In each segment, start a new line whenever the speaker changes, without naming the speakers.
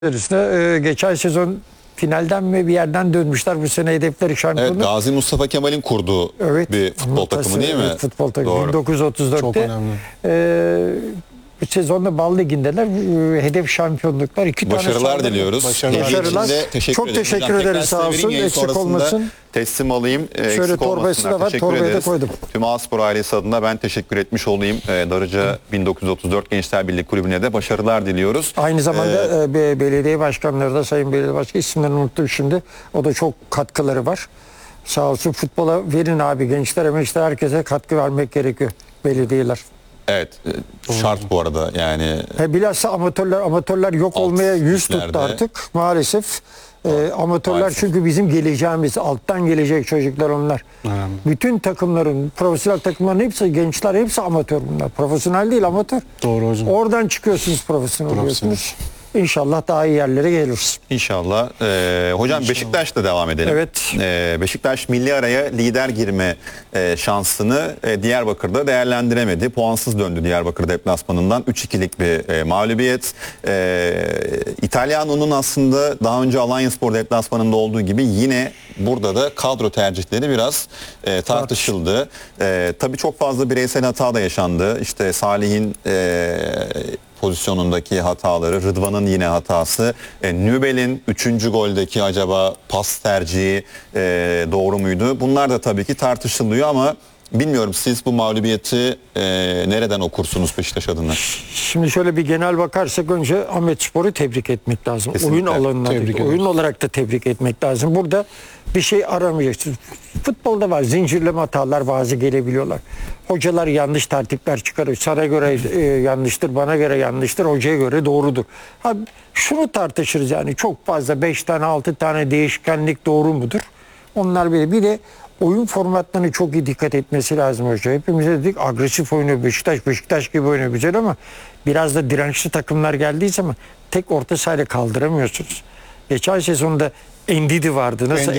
İşte, geçen sezon finalden mi bir yerden dönmüşler, bu sene hedefleri şampiyonluk.
Evet, Gazi Mustafa Kemal'in kurduğu bir futbol takımı değil mi?
Evet, futbol takımı.
Doğru.
1934'te.
Çok önemli.
Bu sezonda Bal Ligi'ndeler. Hedef şampiyonluklar.
Başarılar diliyoruz.
Başarılar.
Hediye için de teşekkür
Çok
ederim.
teşekkür
Hocam,
ederim,
tekrar
sağ
size
olsun.
vereyim, yayın
Eksik
sonrasında
olmasın.
teslim alayım.
Şöyle
Eksik
torbası
olmasınlar.
da var,
Teşekkür
torbaya da
ederiz.
koydum.
Tüm Ağaspor ailesi adına ben teşekkür etmiş olayım. Darıca 1934 Gençler Birliği Kulübü'ne de başarılar diliyoruz.
Aynı zamanda belediye başkanları da, Sayın Belediye Başkanı, isimlerini unuttum şimdi. O da çok katkıları var. Sağ olsun, futbola verin abi, gençlere, herkese katkı vermek gerekiyor, belediyeler.
Evet, şart bu arada yani.
Bilhassa amatörler yok olmaya yüz tuttu
liglerde.
artık maalesef. Amatörler
maalesef.
çünkü bizim geleceğimiz, alttan gelecek çocuklar onlar.
Önemli.
Bütün takımların, profesyonel takımların hepsi gençler, hepsi amatör bunlar. Profesyonel değil, amatör.
Doğru hocam.
Oradan çıkıyorsunuz, profesyonel oluyorsunuz. İnşallah daha iyi yerlere geliriz.
İnşallah. Hocam Beşiktaş'ta devam edelim.
Evet.
Beşiktaş milli araya lider girme şansını Diyarbakır'da değerlendiremedi. Puansız döndü Diyarbakır deplasmanından. 3-2'lik bir mağlubiyet. İtalyano'nun aslında daha önce Alanyaspor deplasmanında olduğu gibi yine burada da kadro tercihleri biraz tartışıldı. Tabii çok fazla bireysel hata da yaşandı. İşte Salih'in pozisyonundaki hataları, Rıdvan'ın yine hatası, Nübel'in 3. goldeki acaba pas tercihi doğru muydu? Bunlar da tabii ki tartışılıyor ama bilmiyorum, siz bu mağlubiyeti nereden okursunuz Beşiktaş adına?
Şimdi şöyle bir genel bakarsak önce Ahmetspor'u tebrik etmek lazım.
Kesinlikle.
Oyun alanına, oyun olarak da tebrik etmek lazım. Burada bir şey aramayacaksınız. Futbolda var, zincirleme hatalar bazı gelebiliyorlar. Hocalar yanlış tertipler çıkarıyor. Sana göre yanlıştır, bana göre yanlıştır, hocaya göre doğrudur. Ha, şunu tartışırız yani, çok fazla 5 tane 6 tane değişkenlik doğru mudur? Onlar bir de oyun formatlarına çok iyi dikkat etmesi lazım hoca. Hepimiz dedik agresif oynuyor Beşiktaş gibi oynuyor güzel ama biraz da dirençli takımlar geldiği zaman tek orta sahayla kaldıramıyorsunuz. Geçen sezonda Endidi vardı. Nasıl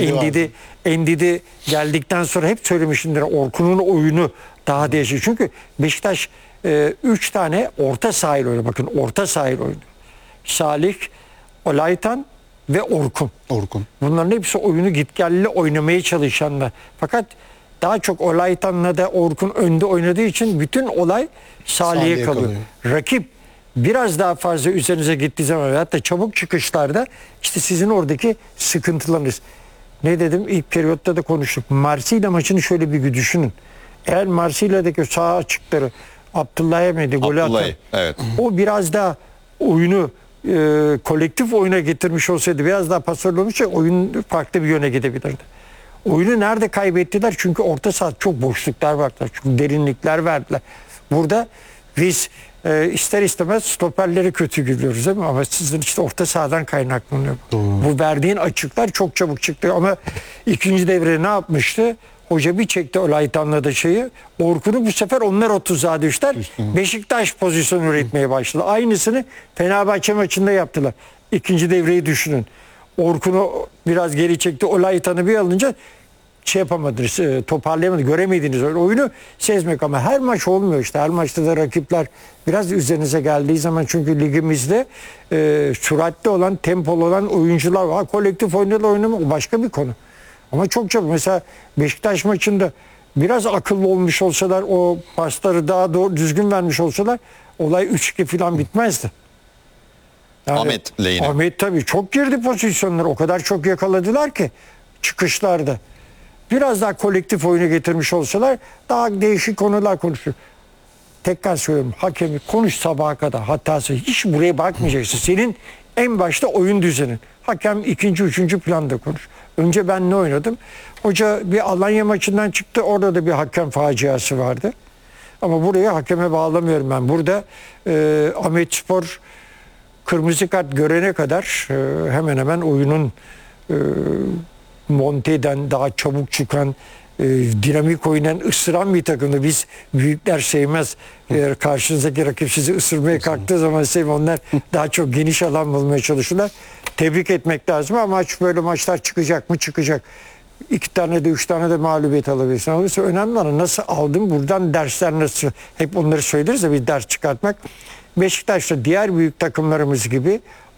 Endidi geldikten sonra hep söylemişimdir, Orkun'un oyunu daha değişik. Çünkü Beşiktaş 3 tane orta sahayla oynuyor. Bakın, orta sahayla oynuyor. Salih, Olaytan ve Orkun. Bunların hepsi oyunu gitgelli oynamaya çalışanlar. Fakat daha çok Olaytan'la da Orkun önde oynadığı için bütün olay Salih'e kalıyor. Rakip biraz daha fazla üzerinize gittiği zaman, hatta çabuk çıkışlarda işte sizin oradaki sıkıntılarınız. Ne dedim? İlk periyotta da konuştuk. Marsilya maçını şöyle bir düşünün. Eğer Marsilya'daki sağ açıkları Abdullah Emre'de golü atan,
evet.
o biraz daha oyunu kolektif oyuna getirmiş olsaydı, biraz daha pasörlü olursa oyun farklı bir yöne gidebilirdi. Oyunu nerede kaybettiler? Çünkü orta saha çok boşluklar verdiler. Çünkü derinlikler verdiler. Burada biz ister istemez stoperleri kötü görüyoruz değil mi? Ama sizin işte orta sahadan kaynaklanıyor. Bu verdiğin açıklar çok çabuk çıktı. Ama ikinci devre ne yapmıştı? Hoca bir çekti Olaytan'la da şeyi. Orkun'u bu sefer onlar 30'a düştüler. Beşiktaş pozisyon üretmeye başladı. Aynısını Fenerbahçe maçında yaptılar. İkinci devreyi düşünün. Orkun'u biraz geri çekti. Olaytan'ı bir alınca şey yapamadınız, toparlayamadınız, göremediniz öyle oyunu sezmek, ama her maç olmuyor işte. Her maçta da rakipler biraz üzerinize geldiği zaman, çünkü ligimizde süratli olan, tempolu olan oyuncular var. Kolektif oyunda oynamak o başka bir konu. Ama çok çabuk. Mesela Beşiktaş maçında biraz akıllı olmuş olsalar, o pasları daha doğru düzgün vermiş olsalar, olay 3-2 falan bitmezdi. Yani,
Ahmet lehine.
Ahmet tabii çok girdi pozisyonlar. O kadar çok yakaladılar ki çıkışlarda. Biraz daha kolektif oyunu getirmiş olsalar daha değişik konular konuşur. Tekrar söylüyorum, hakemi konuş sabaha kadar, hatası hiç buraya bakmayacaksın. Senin en başta oyun düzenin. Hakem ikinci, üçüncü planda konuş. Önce ben ne oynadım? Hoca bir Alanya maçından çıktı. Orada da bir hakem faciası vardı. Ama buraya hakeme bağlamıyorum ben. Burada Ahmetspor kırmızı kart görene kadar hemen hemen oyunun Monte'den daha çabuk çıkan, dinamik oynayan, ısıran bir takımdı. Biz büyükler sevmez. Karşınızdaki rakip sizi ısırmaya kalktığı zaman onlar daha çok geniş alan bulmaya çalışırlar. Tebrik etmek lazım ama maç, böyle maçlar çıkacak mı? Çıkacak. 2 tane de 3 tane de mağlubiyet alabilirsin. Oysa önemli olan nasıl aldın, buradan dersler nasıl? Hep onları söyleriz de bir ders çıkartmak. Beşiktaş'ta diğer büyük takımlarımız gibi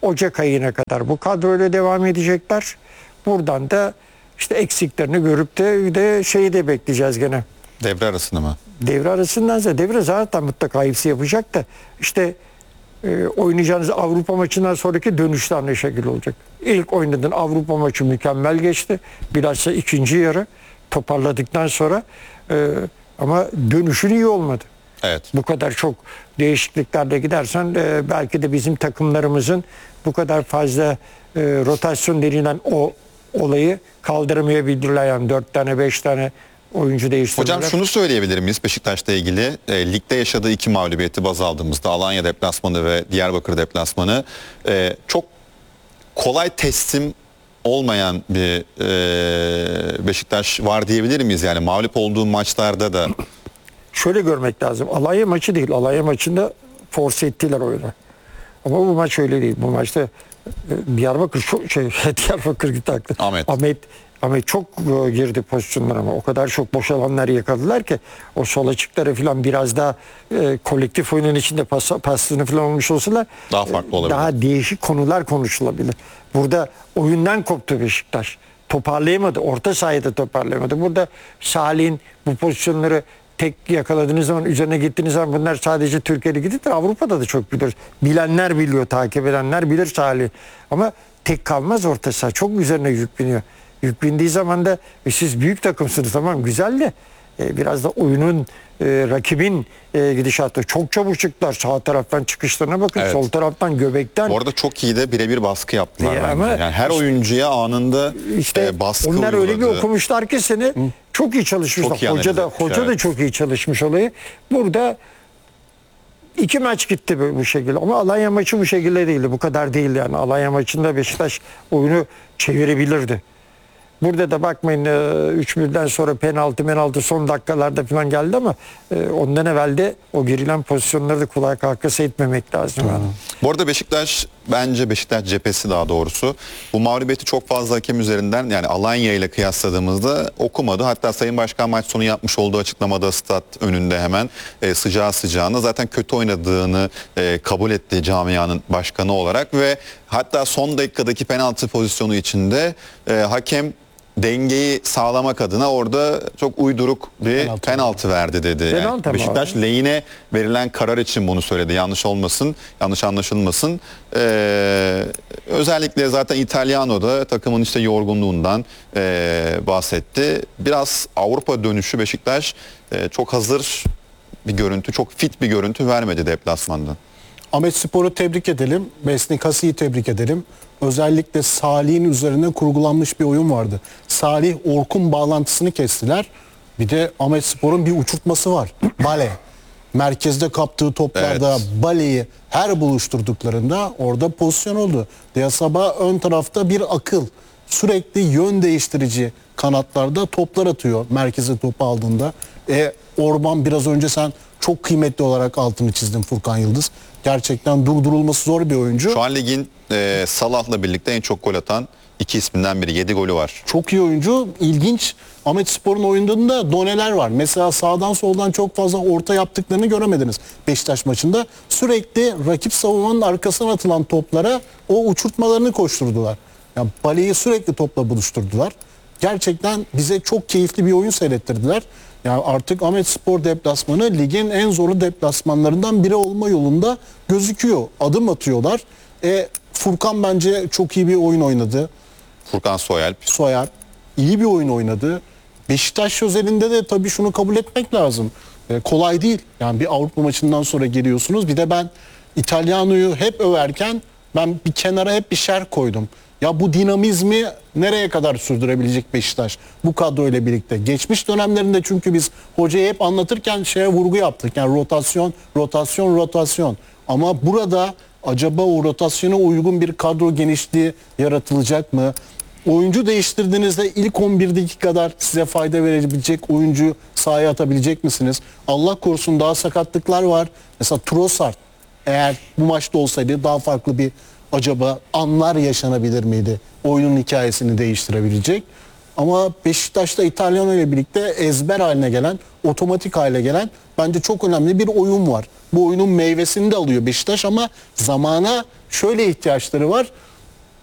Ocak ayına kadar bu kadroyla devam edecekler. Buradan da işte eksiklerini görüp de şeyi de bekleyeceğiz gene.
Devre arasında mı?
Devre arasındansa devre zaten mutlaka hepsi yapacak da işte oynayacağınız Avrupa maçından sonraki dönüşler ne şekilde olacak? İlk oynadığın Avrupa maçı mükemmel geçti. Bilhassa ikinci yarı toparladıktan sonra ama dönüşün iyi olmadı.
Evet.
Bu kadar çok değişikliklerle gidersen belki de bizim takımlarımızın bu kadar fazla rotasyon denilen o olayı kaldıramayabilirler. Yani 4 tane 5 tane oyuncu değiştirdiler.
Hocam şunu söyleyebilir miyiz Beşiktaş'la ilgili? Ligde yaşadığı 2 mağlubiyeti baz aldığımızda Alanya deplasmanı ve Diyarbakır deplasmanı çok kolay teslim olmayan bir Beşiktaş var diyebilir miyiz? Yani mağlup olduğu maçlarda da.
Şöyle görmek lazım. Alanya maçı değil. Alanya maçında force ettiler oyunu. Ama bu maç öyle değil. Bu maçta Diyarbakır çok Diyarbakır gitti aklı. Ahmet çok girdi pozisyonlara ama o kadar çok boş alanlar yakaladılar ki o sol açıkları falan biraz daha kolektif oyunun içinde pasını falan olmuş olsalar
daha farklı olabilir.
Daha değişik konular konuşulabilir. Burada oyundan koptu Beşiktaş. Toparlayamadı. Orta sahada toparlayamadı. Burada Salih'in bu pozisyonları tek yakaladığınız zaman, üzerine gittiğiniz zaman bunlar sadece Türkiye'de gidip de Avrupa'da da çok bilir. Bilenler biliyor, takip edenler bilir Salih. Ama tek kalmaz orta saha. Çok üzerine yük biniyor. Yük bindiği zaman da siz büyük takımsınız, tamam güzel de biraz da oyunun rakibin gidişatı. Çok çabuk çıktılar. Sağ taraftan çıkışlarına bakın. Evet. Sol taraftan göbekten.
Bu arada çok iyi de birebir baskı yaptılar.
Ama
yani her oyuncuya anında baskı
onlar
uyguladı.
öyle bir okumuşlar ki seni çok iyi çalışmışlar. Hoca da çok iyi çalışmış olayı. Burada 2 maç gitti bu şekilde. Ama Alanya maçı bu şekilde değildi. Bu kadar değildi yani. Alanya maçında Beşiktaş oyunu çevirebilirdi. Burada da bakmayın 3-1'den sonra penaltı son dakikalarda falan geldi ama ondan evvel de o girilen pozisyonları da kulak arkası etmemek lazım. Yani.
Bu arada bence Beşiktaş cephesi daha doğrusu bu mağlubiyeti çok fazla hakem üzerinden yani Alanya ile kıyasladığımızda okumadı. Hatta Sayın Başkan maç sonu yapmış olduğu açıklamada stat önünde hemen sıcağı sıcağına zaten kötü oynadığını kabul etti camianın başkanı olarak ve hatta son dakikadaki penaltı pozisyonu içinde hakem dengeyi sağlamak adına orada çok uyduruk bir penaltı verdi dedi. Yani Beşiktaş lehine verilen karar için bunu söyledi. Yanlış anlaşılmasın. Özellikle zaten Italiano da takımın işte yorgunluğundan bahsetti. Biraz Avrupa dönüşü Beşiktaş çok hazır bir görüntü, çok fit bir görüntü vermedi deplasmandan.
Ahmetspor'u tebrik edelim. Besni Kasi'yi tebrik edelim. Özellikle Salih'in üzerine kurgulanmış bir oyun vardı. Salih Orkun bağlantısını kestiler. Bir de Ahmetspor'un bir uçurtması var. Bale. Merkezde kaptığı toplarda Bale'yi her buluşturduklarında orada pozisyon oldu. Diyasaba ön tarafta bir akıl. Sürekli yön değiştirici kanatlarda toplar atıyor merkeze topu aldığında. Orban biraz önce sen çok kıymetli olarak altını çizdin Furkan Yıldız. Gerçekten durdurulması zor bir oyuncu.
Şu an ligin Salah'la birlikte en çok gol atan 2 isminden biri. 7 golü var.
Çok iyi oyuncu. İlginç. Ahmetspor'un oyununda doneler var. Mesela sağdan soldan çok fazla orta yaptıklarını göremediniz Beşiktaş maçında. Sürekli rakip savunmanın arkasına atılan toplara o uçurtmalarını koşturdular. Yani Bale'yi sürekli topla buluşturdular. Gerçekten bize çok keyifli bir oyun seyrettirdiler. Yani artık Ahmetspor deplasmanı ligin en zorlu deplasmanlarından biri olma yolunda gözüküyor. Adım atıyorlar. Furkan bence çok iyi bir oyun oynadı.
Furkan Soyalp
iyi bir oyun oynadı. Beşiktaş özelinde de tabii şunu kabul etmek lazım. Kolay değil. Yani bir Avrupa maçından sonra geliyorsunuz. Bir de ben İtalyano'yu hep överken ben bir kenara hep bir şer koydum. Ya bu dinamizmi nereye kadar sürdürebilecek Beşiktaş bu kadroyla birlikte? Geçmiş dönemlerinde çünkü biz hocayı hep anlatırken şeye vurgu yaptık. Yani rotasyon. Ama burada acaba o rotasyona uygun bir kadro genişliği yaratılacak mı? Oyuncu değiştirdiğinizde ilk 11'deki kadar size fayda verebilecek oyuncu sahaya atabilecek misiniz? Allah korusun daha sakatlıklar var. Mesela Trossard eğer bu maçta olsaydı daha farklı bir acaba anlar yaşanabilir miydi? Oyunun hikayesini değiştirebilecek. Ama Beşiktaş'ta İtalyan ile birlikte ezber haline gelen, otomatik hale gelen bence çok önemli bir oyun var. Bu oyunun meyvesini de alıyor Beşiktaş ama zamana şöyle ihtiyaçları var.